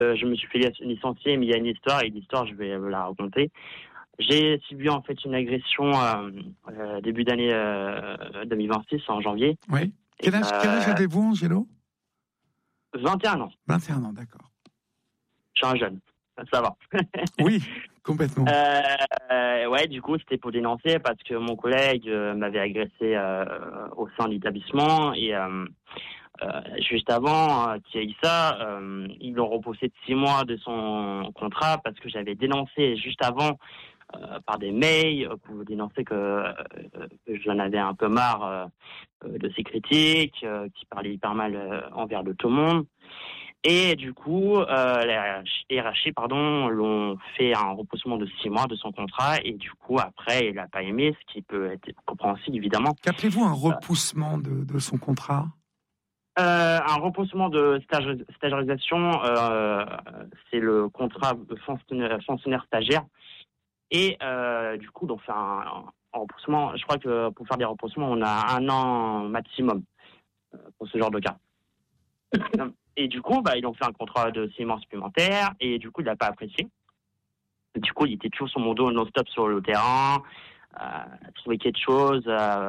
je me suis fait licencier, mais il y a une histoire, et l'histoire, je vais la raconter. J'ai subi en fait une agression début d'année 2026, en janvier. Oui. Quel âge avez-vous, Angelo? 21 ans. 21 ans, d'accord. Je suis un jeune, ça va. Oui, complètement. Ouais, du coup, c'était pour dénoncer parce que mon collègue m'avait agressé au sein de l'établissement, et juste avant qu'il y ait ça, ils l'ont repoussé de 6 mois de son contrat parce que j'avais dénoncé juste avant par des mails pour dénoncer que j'en avais un peu marre de ses critiques, qui parlaient hyper mal envers de tout le monde. Et du coup, les RH, l'ont fait un repoussement de 6 mois de son contrat, et du coup, après, il n'a pas aimé, ce qui peut être compréhensible, évidemment. Qu'appelez-vous un repoussement de son contrat? Un repoussement de stagiarisation, c'est le contrat de fonctionnaire stagiaire. Et du coup, on fait un repoussement. Je crois que pour faire des repoussements, on a 1 an maximum pour ce genre de cas. Et du coup, ils ont fait un contrat de 6 mois supplémentaires, et du coup, il n'a pas apprécié. Et du coup, il était toujours sur mon dos non-stop sur le terrain, trouver quelque chose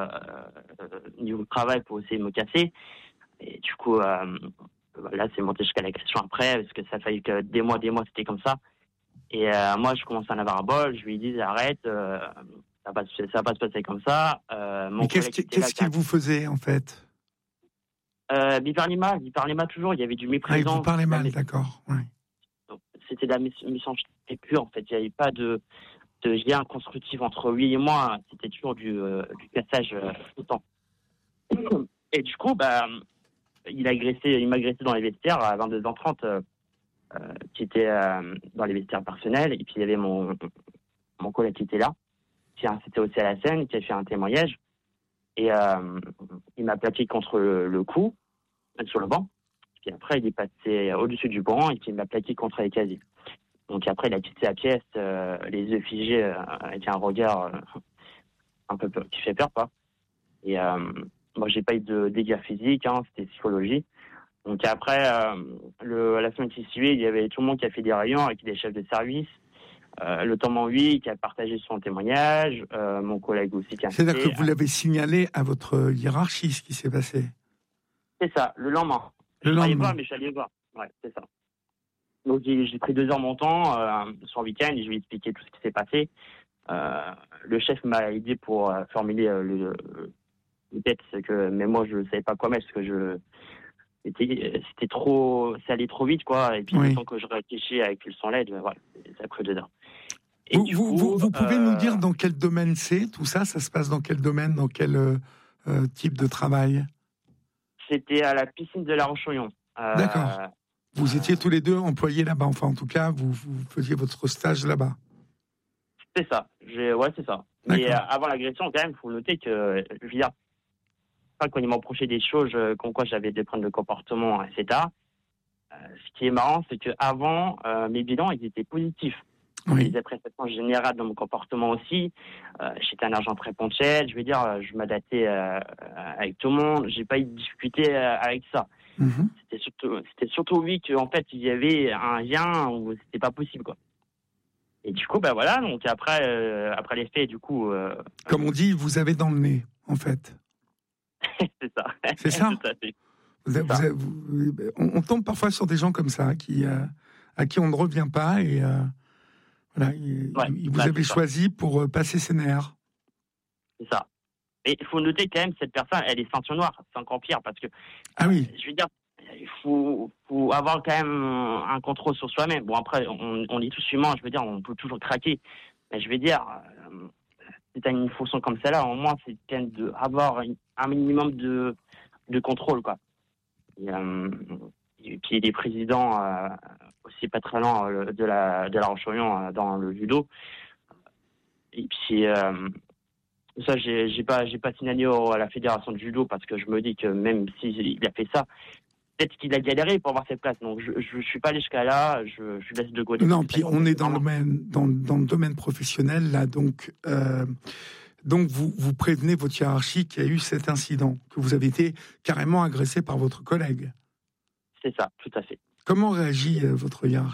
niveau travail pour essayer de me casser. Et du coup, là, c'est monté jusqu'à l'agression après, parce que ça a fallu que des mois, c'était comme ça. Et moi, je commence à en avoir un bol. Je lui dis, arrête, ça va pas se passer comme ça. Mais qu'est-ce qu'il vous faisait, en fait? Il parlait mal toujours. Il y avait du mépris. Il vous parlait mal, d'accord. Ouais. Donc, c'était de la méchanceté pure, en fait. Il n'y avait pas de lien constructif entre lui et moi. C'était toujours du cassage tout le temps. Et du coup, il m'a agressé dans les vestiaires à 22h30, qui était dans les vestiaires personnels. Et puis, il y avait mon collègue qui était là, qui a incité aussi à la scène, qui a fait un témoignage. Et il m'a plaqué contre le cou, sur le banc. Puis après, il est passé au-dessus du banc, et puis il m'a plaqué contre les casiers. Donc après, il a quitté la pièce, les yeux figés, avec un regard un peu qui fait peur, quoi. Et moi, j'ai pas eu de dégâts physiques, c'était psychologie. Donc après, la semaine qui suit, il y avait tout le monde qui a fait des réunions avec des chefs de service. Le Temps 8 qui a partagé son témoignage, mon collègue aussi qui a... C'est-à-dire que vous l'avez signalé à votre hiérarchie, ce qui s'est passé? C'est ça, le lendemain. Je ne savais pas, mais je suis allé voir. Ouais, c'est ça. Donc j'ai pris 2 heures mon temps sur le week-end, et je lui ai expliqué tout ce qui s'est passé. Le chef m'a aidé pour formuler le texte, mais moi je ne savais pas quoi mettre, parce que c'était trop, ça allait trop vite, quoi. Et puis le temps que je réfléchis avec le son LED, voilà, ça a pris 2 heures. Et vous pouvez nous dire dans quel domaine c'est, tout ça? Ça se passe dans quel domaine, dans quel type de travail? C'était à la piscine de La Roche-sur-Yon. D'accord. Vous étiez tous les deux employés là-bas, enfin en tout cas, vous faisiez votre stage là-bas. C'est ça. Ouais, c'est ça. Mais avant l'agression, quand même, il faut noter que, je veux dire, quand ils m'ont approché des choses comme quoi j'avais des problèmes de comportement, etc. Ce qui est marrant, c'est qu'avant, mes bilans, ils étaient positifs. Oui. Les appréciations générales dans mon comportement aussi. J'étais un agent très ponctuel. Je veux dire, je m'adaptais avec tout le monde. J'ai pas eu de difficulté avec ça. Mm-hmm. C'était surtout oui qu'en fait, il y avait un lien où c'était pas possible, quoi. Et du coup, voilà. Donc après les faits, du coup... Comme on dit, vous avez dans le nez, en fait. C'est ça. C'est ça. Tout à fait. On tombe parfois sur des gens comme ça, à qui on ne revient pas, et voilà, vous avez choisi pour passer ses nerfs. C'est ça. Et il faut noter quand même, cette personne, elle est ceinture noire, c'est encore pire, parce que, je veux dire, il faut avoir quand même un contrôle sur soi-même. Bon, après, on est tous humains, je veux dire, on peut toujours craquer. Mais je veux dire, si tu as une fonction comme celle-là, au moins, c'est quand même d'avoir un minimum de contrôle, quoi. Et puis, des présidents aussi pas très loin de la Roche-sur-Yon dans le judo. Et puis, ça, j'ai pas signalé à la fédération de judo, parce que je me dis que même s'il a fait ça, peut-être qu'il a galéré pour avoir cette place. Donc, je suis pas allé jusqu'à là, je laisse de côté. Non, puis on est dans le domaine professionnel, là, donc vous prévenez votre hiérarchie qu'il y a eu cet incident, que vous avez été carrément agressé par votre collègue. C'est ça, tout à fait. Comment réagit votre hiérarchie?